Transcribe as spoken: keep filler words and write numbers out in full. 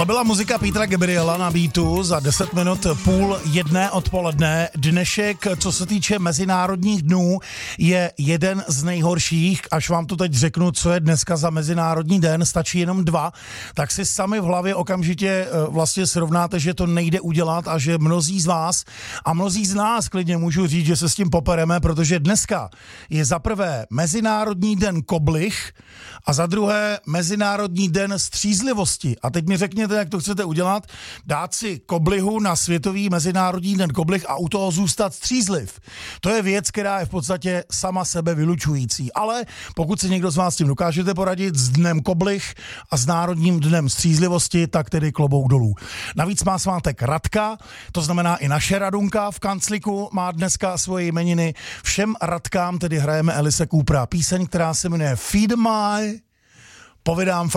byla muzika Petra Gabriela na beatu za deset minut půl jedné odpoledne. Dnešek, co se týče mezinárodních dnů, je jeden z nejhorších. Až vám tu teď řeknu, co je dneska za mezinárodní den, stačí jenom dva, tak si sami v hlavě okamžitě vlastně srovnáte, že to nejde udělat a že mnozí z vás a mnozí z nás, klidně můžu říct, že se s tím popereme, protože dneska je za prvé Mezinárodní den koblich a za druhé Mezinárodní den střízlivosti. A teď mi řekněte, jak to chcete udělat, dát si koblihu na Světový mezinárodní den koblich a u toho zůstat střízliv. To je věc, která je v podstatě sama sebe vylučující. Ale pokud si někdo z vás s tím dokážete poradit s dnem koblich a s Národním dnem střízlivosti, tak tedy klobouk dolů. Navíc má svátek Radka, to znamená i naše Radunka v kancliku má dneska svoje jmeniny. Všem Radkám tedy hrajeme Alice Coopera píseň, která se jmenuje Feed My, povídám